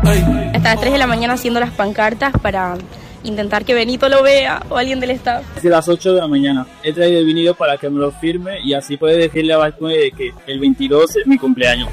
Hasta las 3 de la mañana haciendo las pancartas para intentar que Benito lo vea o alguien del staff. Desde las 8 de la mañana he traído el vinilo para que me lo firme y así puede decirle a Balcone de que el 22 es mi cumpleaños.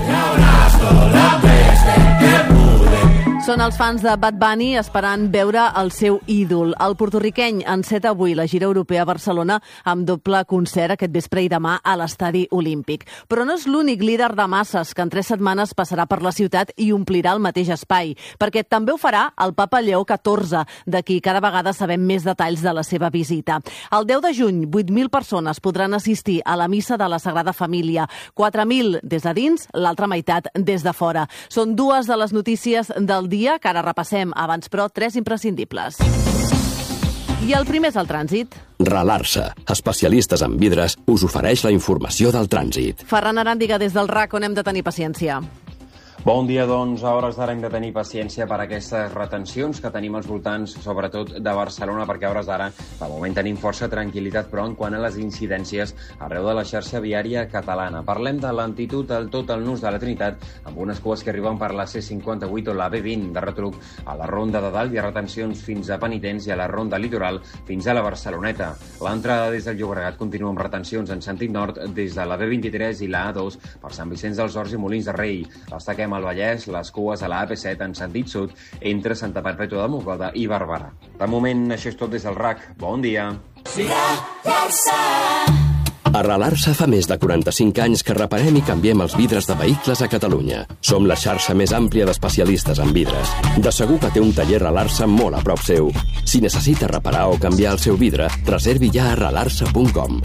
Són els fans de Bad Bunny esperant veure el seu ídol. El portorriqueny enceta avui la gira europea a Barcelona amb doble concert aquest vespre i demà a l'Estadi Olímpic. Però no és l'únic líder de masses que en 3 setmanes passarà per la ciutat i omplirà el mateix espai, perquè també ho farà el papa Lleó XIV, de qui cada vegada sabem més detalls de la seva visita. El 10 de juny, 8.000 persones podran assistir a la missa de la Sagrada Família, 4.000 des de dins, l'altra meitat des de fora. Són dues de les notícies del dia que ara repassem. Abans, però, 3 imprescindibles. I el primer és el trànsit. Relar-se, especialistes en vidres, us ofereix la informació del trànsit. Ferran Aràndiga, des del RAC, on hem de tenir paciència. Bon dia, doncs. A hores d'ara hem de tenir paciència per aquestes retencions que tenim als voltants, sobretot de Barcelona, perquè a hores d'ara, de moment, tenim força tranquil·litat, però en quant a les incidències arreu de la xarxa viària catalana. Parlem de lentitud al tot el nus de la Trinitat, amb unes cues que arriben per la C58 o la B20 de retruc a la Ronda de Dalt i a retencions fins a Penitents i a la Ronda Litoral fins a la Barceloneta. L'entrada des del Llobregat continua amb retencions en sentit nord des de la B23 i la A2 per Sant Vicenç dels Horts i Molins de Rei. Destaquem al Vallès les cues a la AP7 en sentit sud entre Santa Perpètua de Mogoda i Barberà. De moment, això és tot des del RAC. Bon dia. Arrelar-se fa més de 45 anys que reparem i canviem els vidres de vehicles a Catalunya. Som la xarxa més àmplia d'especialistes en vidres. De segur que té un taller Arrelar-se molt a prop seu. Si necessita reparar o canviar el seu vidre, reservi ja a arrelar-se.com.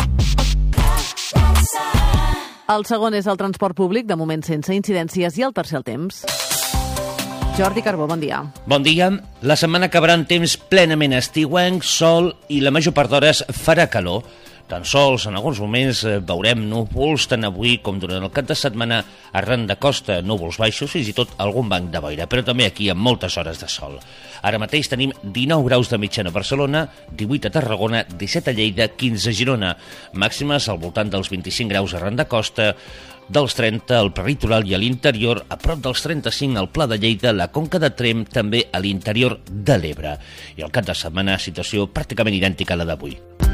El segon és el transport públic, de moment sense incidències, i el tercer el temps. Jordi Carbó, bon dia. Bon dia. La setmana acabarà en temps plenament estiuenc, sol i la major part d'hores farà calor. Tan sols en alguns moments veurem núvols, tant avui com durant el cap de setmana, arran de costa, núvols baixos, fins i tot algun banc de boira, però també aquí amb moltes hores de sol. Ara mateix tenim 19 graus de mitjana a Barcelona, 18 a Tarragona, 17 a Lleida, 15 a Girona, màximes al voltant dels 25 graus arran de costa, dels 30 al prelitoral i a l'interior, a prop dels 35 al Pla de Lleida, la Conca de Tremp, també a l'interior de l'Ebre. I al cap de setmana, situació pràcticament idèntica a la d'avui.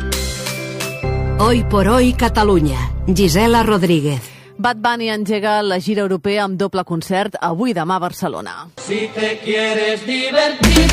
Hoy por hoy Catalunya. Gisela Rodríguez. Bad Bunny engega la gira europea amb doble concert avui i demà a Barcelona. Si te quieres divertir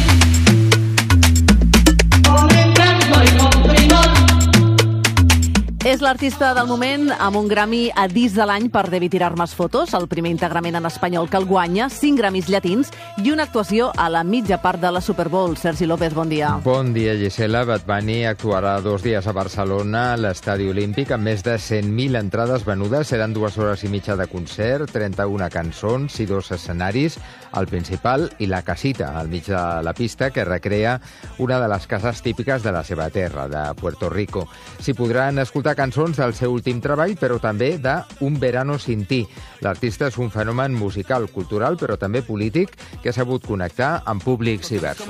con encanto y con primor. És l'artista del moment amb un Grammy a disc de l'any per Debí tirar más fotos, el primer integrament en espanyol que el guanya, 5 Grammys llatins i una actuació a la mitja part de la Super Bowl. Sergi López, bon dia. Bon dia, Gisela. Bad Bunny actuarà 2 dies a Barcelona, a l'Estadi Olímpic, amb més de 100.000 entrades venudes. Seran 2 hores i mitja de concert, 31 cançons i 2 escenaris, el principal i la casita, al mig de la pista, que recrea una de les cases típiques de la seva terra, de Puerto Rico. S'hi podran escoltar cançons del seu últim treball, però també de Un verano sin ti. L'artista és un fenomen musical, cultural, però també polític, que ha sabut connectar amb públics diversos.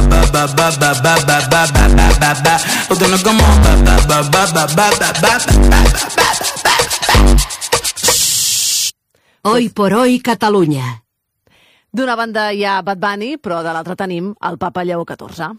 Hoy por hoy Catalunya. D'una banda hi ha Bad Bunny, però de l'altra tenim el papa Lleó XIV.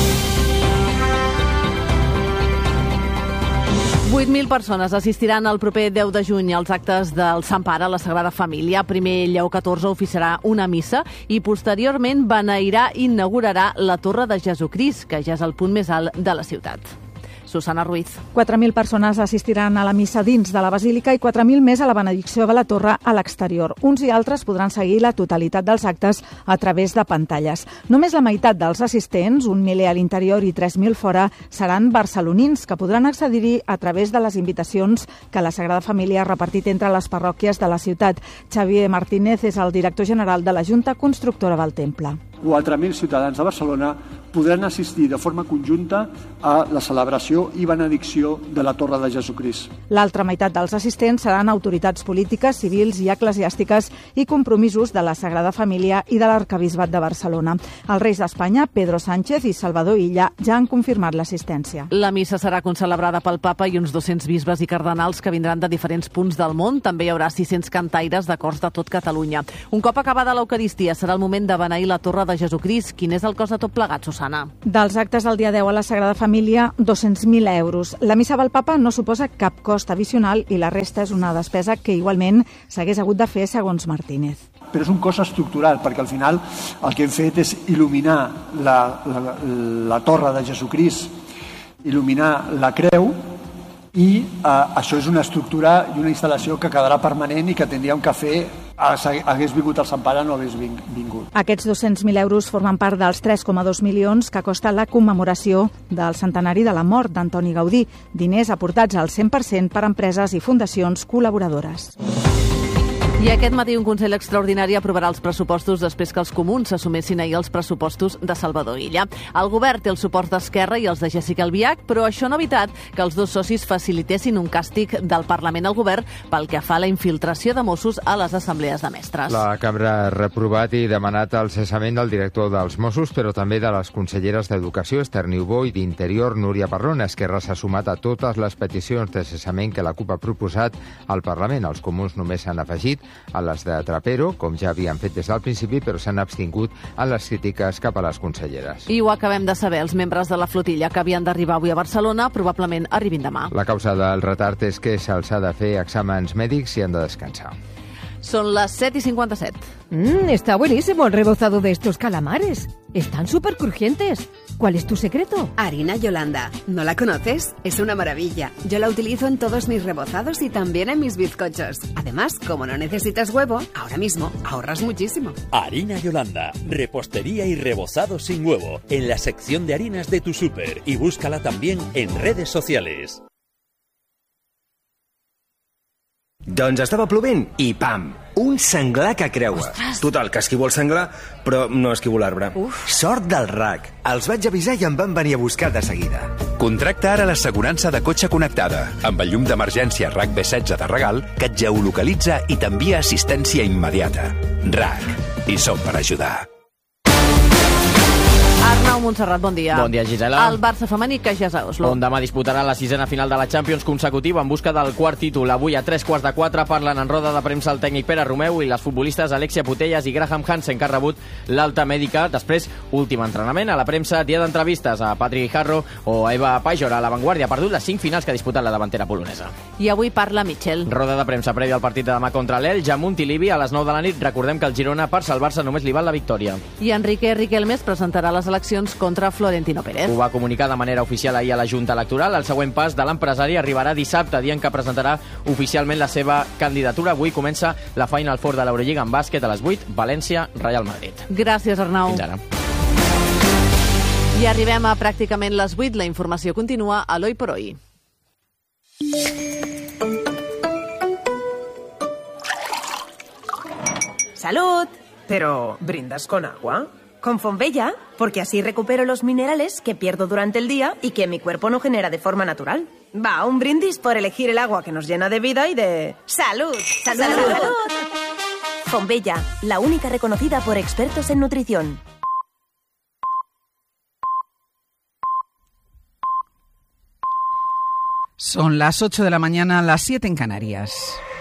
8.000 persones assistiran el proper 10 de juny als actes del Sant Pare a la Sagrada Família. Primer Lleó XIV oficiarà una missa i posteriorment beneirà i inaugurarà la Torre de Jesucrist, que ja és el punt més alt de la ciutat. Susana Ruiz. 4.000 persones assistiran a la missa dins de la Basílica i 4.000 més a la benedicció de la Torre a l'exterior. Uns i altres podran seguir la totalitat dels actes a través de pantalles. Només la meitat dels assistents, 1 miler a l'interior i 3.000 fora, seran barcelonins, que podran accedir-hi a través de les invitacions que la Sagrada Família ha repartit entre les parròquies de la ciutat. Xavier Martínez és el director general de la Junta Constructora del Temple. 4.000 ciutadans de Barcelona podran assistir de forma conjunta a la celebració i benedicció de la Torre de Jesucrist. L'altra meitat dels assistents seran autoritats polítiques, civils i eclesiàstiques i compromisos de la Sagrada Família i de l'Arquebisbat de Barcelona. Els reis d'Espanya, Pedro Sánchez i Salvador Illa, ja han confirmat l'assistència. La missa serà concelebrada pel papa i uns 200 bisbes i cardenals que vindran de diferents punts del món. També hi haurà 600 cantaires de cors de tot Catalunya. Un cop acabada l'Eucaristia serà el moment de beneir la Torre de Jesucrist. Quin és el cost de tot plegat, Susana? Dels actes del dia 10 a la Sagrada Família, 200.000 euros. La missa del papa no suposa cap cost addicional i la resta és una despesa que igualment s'hagués hagut de fer segons Martínez. Però és un cost estructural, perquè al final el que hem fet és il·luminar la Torre de Jesucrist, il·luminar la creu, i això és una estructura i una instal·lació que quedarà permanent i que tindríem que fer hagués vingut el Sant Pare o no hagués vingut. Aquests 200.000 euros formen part dels 3,2 milions que costa la commemoració del centenari de la mort d'Antoni Gaudí, diners aportats al 100% per empreses i fundacions col·laboradores. I aquest matí un Consell Extraordinari aprovarà els pressupostos després que els comuns s'assumessin ahir els pressupostos de Salvador Illa. El govern té el suport d'Esquerra i els de Jessica Albiach, però això no ha evitat que els dos socis facilitessin un càstig del Parlament al govern pel que fa a la infiltració de Mossos a les assemblees de mestres. La cambra ha reprovat i demanat el cessament del director dels Mossos, però també de les conselleres d'Educació, Esther Niubó, i d'Interior, Núria Parlon. Esquerra s'ha sumat a totes les peticions de cessament que la CUP ha proposat al Parlament. Els comuns només s'han afegit a les de Trapero, com ja havien fet des del principi, però s'han abstingut en les crítiques cap a les conselleres. I ho acabem de saber, els membres de la flotilla que havien d'arribar avui a Barcelona probablement arribin demà. La causa del retard és que se'ls ha de fer exàmens mèdics i han de descansar. Son las 7:57. Está buenísimo el rebozado de estos calamares. Están súper crujientes. ¿Cuál es tu secreto? Harina Yolanda. ¿No la conoces? Es una maravilla. Yo la utilizo en todos mis rebozados y también en mis bizcochos. Además, como no necesitas huevo, ahora mismo ahorras muchísimo. Harina Yolanda. Repostería y rebozado sin huevo. En la sección de harinas de tu súper. Y búscala también en redes sociales. Doncs estava plovent i pam! Un senglar que creua. Ostres. Total, que esquivo el senglar, però no esquivo l'arbre. Sort del RAC. Els vaig avisar i em van venir a buscar de seguida. Contracta ara l'assegurança de cotxe connectada, amb el llum d'emergència RAC B16 de regal, que et geolocalitza i t'envia assistència immediata. RAC. I som per ajudar. Arnau Montserrat, bon dia. Bon dia, Gisela. El Barça femení que ja és a Oslo. On demà disputarà la 6a final de la Champions consecutiva en busca del quart títol. Avui a 3:15 parlen en roda de premsa el tècnic Pere Romeu i les futbolistes Alexia Putellas i Graham Hansen, que ha rebut l'alta mèdica. Després, últim entrenament a la premsa, dia d'entrevistes a Patrick Harro o a Eva Pajor. A La Vanguardia ha perdut les 5 finals que ha disputat la davantera polonesa. I avui parla Michel. Roda de premsa prèvia al partit de demà contra l'Elx a Montilivi a les 9 de la nit. Recordem que el Girona, per salvar-se, només li val la victòria. I Enrique Riquelmes presentarà les eleccions contra Florentino Pérez. Ho va comunicar de manera oficial ahir a la Junta Electoral. El següent pas de l'empresari arribarà dissabte, dient que presentarà oficialment la seva candidatura. Avui comença la Final Four de l'Eurolliga en bàsquet a les 8, València, Real Madrid. Gràcies, Arnau. Fins ara. I arribem a pràcticament les 8. La informació continua a l'Hoy por Hoy. ¡Salud! Pero, ¿brindas con agua? Con Fonbella, porque así recupero los minerales que pierdo durante el día y que mi cuerpo no genera de forma natural. Va, un brindis por elegir el agua que nos llena de vida y de... ¡Salud! ¡Salud! ¡Salud! Fonbella, la única reconocida por expertos en nutrición. Son las 8 de la mañana, las 7 en Canarias.